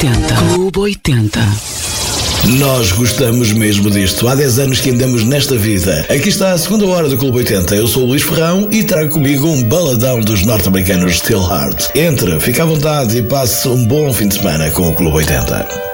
80. Clube 80. Nós gostamos mesmo disto. Há 10 anos que andamos nesta vida. Aqui está a segunda hora do Clube 80. Eu sou o Luís Ferrão e trago comigo um baladão dos norte-americanos Still Heart. Entre, fique à vontade e passe um bom fim de semana com o Clube 80.